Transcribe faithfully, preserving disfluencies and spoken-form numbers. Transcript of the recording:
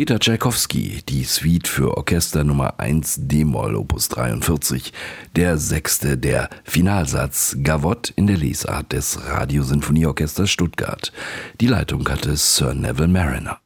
Peter Tschaikowski, die Suite für Orchester Nummer eins d-Moll Opus dreiundvierzig, der sechste der Finalsatz Gavotte in der Lesart des Radiosinfonieorchesters Stuttgart. Die Leitung hatte Sir Neville Marriner.